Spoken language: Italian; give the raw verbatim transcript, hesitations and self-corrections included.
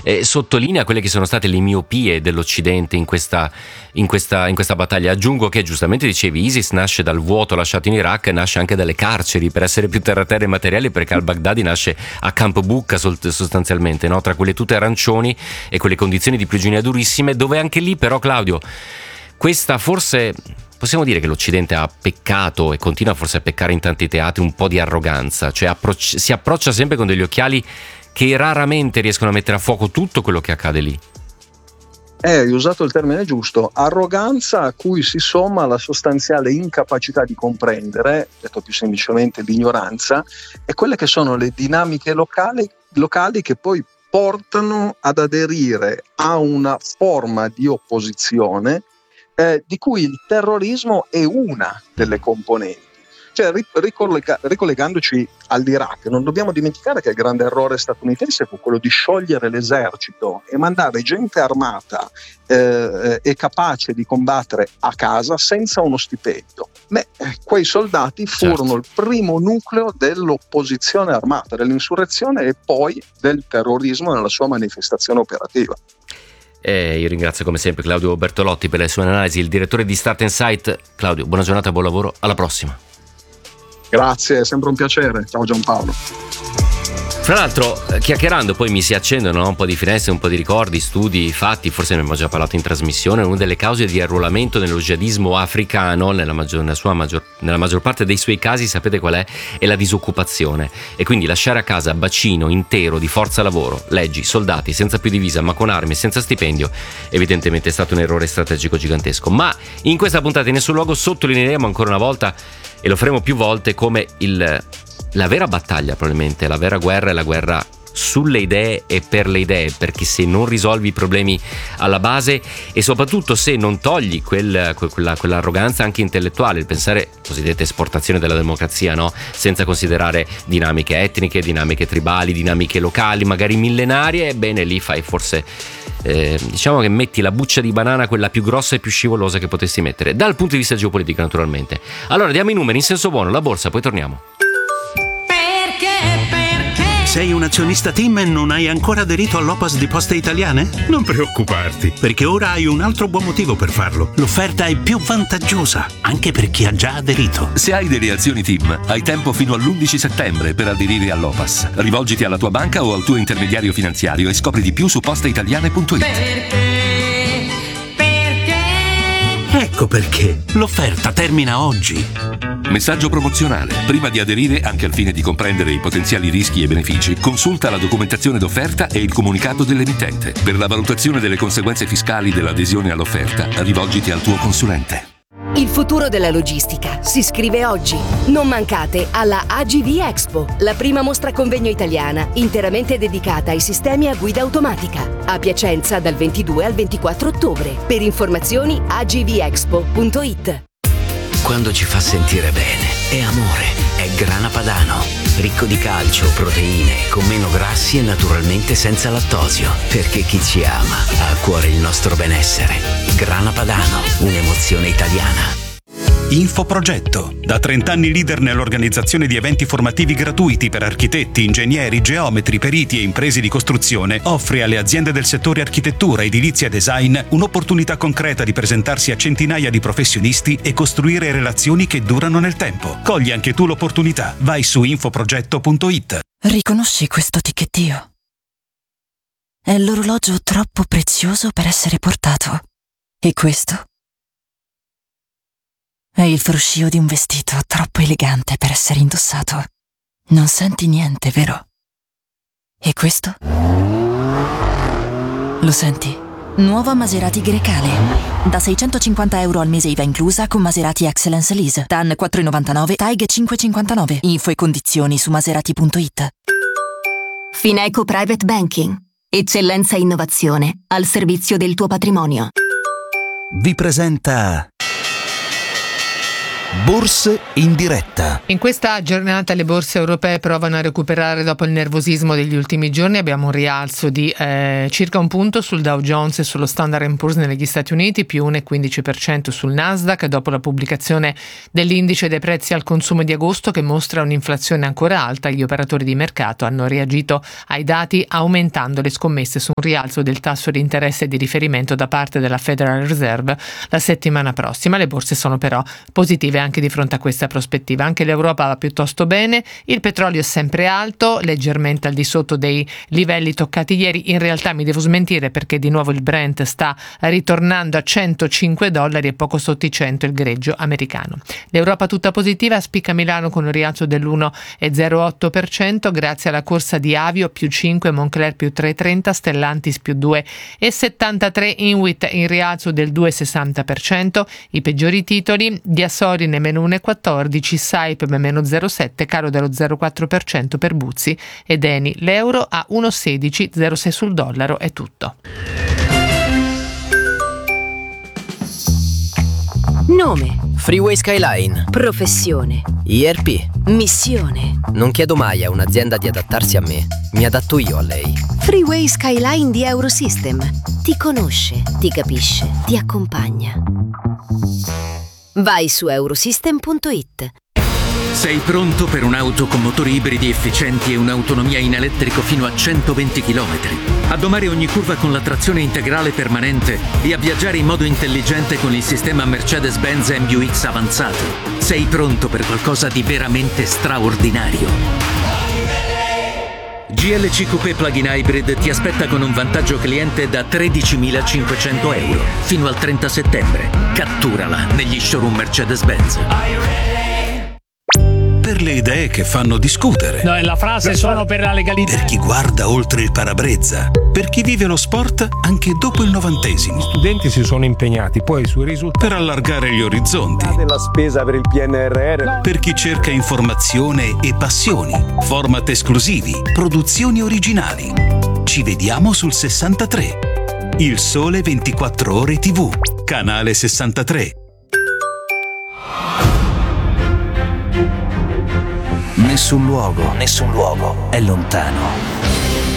eh, sottolinea quelle che sono state le miopie dell'Occidente in questa, in questa, in questa battaglia. Aggiungo che, giustamente dicevi, ISIS nasce dal vuoto lasciato in Iraq, nasce anche dalle carceri, per essere più terra-terra e materiali, perché al-Baghdadi nasce a Camp Bucca sostanzialmente, no? Tra quelle tute arancioni e quelle condizioni di prigionia durissime, dove anche lì però, Claudio, questa forse... possiamo dire che l'Occidente ha peccato e continua forse a peccare in tanti teatri un po' di arroganza, cioè approc- si approccia sempre con degli occhiali che raramente riescono a mettere a fuoco tutto quello che accade lì. Eh, hai usato il termine giusto, arroganza a cui si somma la sostanziale incapacità di comprendere, detto più semplicemente l'ignoranza, e quelle che sono le dinamiche locali, locali che poi portano ad aderire a una forma di opposizione Eh, di cui il terrorismo è una delle componenti. Cioè, ricollega- ricollegandoci all'Iraq, non dobbiamo dimenticare che il grande errore statunitense fu quello di sciogliere l'esercito e mandare gente armata eh, e capace di combattere a casa senza uno stipendio. Beh, quei soldati furono certo. il primo nucleo dell'opposizione armata, dell'insurrezione e poi del terrorismo nella sua manifestazione operativa. Eh, io ringrazio come sempre Claudio Bertolotti per le sue analisi, il direttore di Start Insight. Claudio, buona giornata, buon lavoro, alla prossima. Grazie, è sempre un piacere. Ciao Giampaolo. Fra l'altro, chiacchierando poi mi si accendono no? un po' di finestre, un po' di ricordi, studi, fatti, forse ne abbiamo già parlato in trasmissione. Una delle cause di arruolamento nello jihadismo africano, nella maggior, nella, sua maggior, nella maggior parte dei suoi casi, sapete qual è? È la disoccupazione. E quindi lasciare a casa bacino intero di forza lavoro, leggi, soldati, senza più divisa, ma con armi, senza stipendio, evidentemente è stato un errore strategico gigantesco. Ma in questa puntata in nessun luogo sottolineeremo ancora una volta, e lo faremo più volte, come il... la vera battaglia, probabilmente, la vera guerra è la guerra sulle idee e per le idee, perché se non risolvi i problemi alla base e soprattutto se non togli quel, quella, quell'arroganza anche intellettuale, il pensare cosiddetta esportazione della democrazia, no? Senza considerare dinamiche etniche, dinamiche tribali, dinamiche locali, magari millenarie, ebbene lì fai forse eh, diciamo che metti la buccia di banana, quella più grossa e più scivolosa che potessi mettere, dal punto di vista geopolitico naturalmente. Allora diamo i numeri in senso buono, la borsa, poi torniamo. Sei un azionista TIM e non hai ancora aderito all'O P A S di Poste Italiane? Non preoccuparti, perché ora hai un altro buon motivo per farlo. L'offerta è più vantaggiosa, anche per chi ha già aderito. Se hai delle azioni TIM, hai tempo fino all'undici settembre per aderire all'O P A S. Rivolgiti alla tua banca o al tuo intermediario finanziario e scopri di più su posteitaliane punto it. Perché? Perché? Ecco perché. L'offerta termina oggi. Messaggio promozionale. Prima di aderire, anche al fine di comprendere i potenziali rischi e benefici, consulta la documentazione d'offerta e il comunicato dell'emittente. Per la valutazione delle conseguenze fiscali dell'adesione all'offerta, rivolgiti al tuo consulente. Il futuro della logistica si scrive oggi. Non mancate alla A G V Expo, la prima mostra convegno italiana interamente dedicata ai sistemi a guida automatica. A Piacenza dal ventidue al ventiquattro ottobre. Per informazioni a g v expo punto it. Quando ci fa sentire bene è amore, è Grana Padano, ricco di calcio, proteine, con meno grassi e naturalmente senza lattosio, perché chi ci ama ha a cuore il nostro benessere. Grana Padano, un'emozione italiana. Infoprogetto, da trenta anni leader nell'organizzazione di eventi formativi gratuiti per architetti, ingegneri, geometri, periti e imprese di costruzione, offre alle aziende del settore architettura, edilizia e design un'opportunità concreta di presentarsi a centinaia di professionisti e costruire relazioni che durano nel tempo. Cogli anche tu l'opportunità. Vai su infoprogetto punto it. Riconosci questo ticchettio? È l'orologio troppo prezioso per essere portato. E questo? È il fruscio di un vestito troppo elegante per essere indossato. Non senti niente, vero? E questo? Lo senti? Nuova Maserati Grecale. Da seicentocinquanta euro al mese I V A inclusa con Maserati Excellence Lease. T A N quattro virgola novantanove, T A I G cinque virgola cinquantanove. Info e condizioni su maserati punto it. Fineco Private Banking. Eccellenza e innovazione al servizio del tuo patrimonio. Vi presenta Borse in diretta. In questa giornata le borse europee provano a recuperare dopo il nervosismo degli ultimi giorni. Abbiamo un rialzo di eh, circa un punto sul Dow Jones e sullo Standard and Poor's negli Stati Uniti, più uno virgola quindici per cento sul Nasdaq dopo la pubblicazione dell'indice dei prezzi al consumo di agosto, che mostra un'inflazione ancora alta. Gli operatori di mercato hanno reagito ai dati aumentando le scommesse su un rialzo del tasso di interesse di riferimento da parte della Federal Reserve la settimana prossima. Le borse sono però positive anche di fronte a questa prospettiva. Anche l'Europa va piuttosto bene, il petrolio è sempre alto, leggermente al di sotto dei livelli toccati ieri. In realtà mi devo smentire, perché di nuovo il Brent sta ritornando a centocinque dollari e poco sotto i cento il greggio americano. L'Europa tutta positiva, spicca Milano con un rialzo dell'uno virgola zero otto per cento grazie alla corsa di Avio più cinque, Moncler più tre virgola trenta, Stellantis più due virgola settantatré, Inwit in rialzo del due virgola sessanta per cento. I peggiori titoli: Diasorin meno uno virgola quattordici, Saipem meno zero virgola sette, calo dello zero virgola quattro per cento per Buzzi ed Eni. L'euro a uno virgola sedici zero sei sul dollaro. È tutto. Nome: Freeway Skyline. professione: I R P. missione: Non chiedo mai a un'azienda di adattarsi a me, mi adatto io a lei. Freeway Skyline di Eurosystem. Ti conosce, ti capisce, ti accompagna. Vai su eurosystem punto it. Sei pronto per un'auto con motori ibridi efficienti e un'autonomia in elettrico fino a centoventi chilometri? A domare ogni curva con la trazione integrale permanente e a viaggiare in modo intelligente con il sistema Mercedes-Benz M U X avanzato? Sei pronto per qualcosa di veramente straordinario? G L C Coupé Plug-in Hybrid ti aspetta con un vantaggio cliente da tredicimilacinquecento euro fino al trenta settembre. Catturala negli showroom Mercedes-Benz. Per le idee che fanno discutere. No, è la frase sono per la legalità. Per chi guarda oltre il parabrezza. Per chi vive lo sport anche dopo il novantesimo. Gli studenti si sono impegnati poi sui risultati. Per allargare gli orizzonti. Della spesa per il P N R R. Per chi cerca informazione e passioni. Format esclusivi. Produzioni originali. Ci vediamo sul sessantatré. Il Sole ventiquattro Ore tivù. Canale sessantatré. Nessun luogo, nessun luogo è lontano.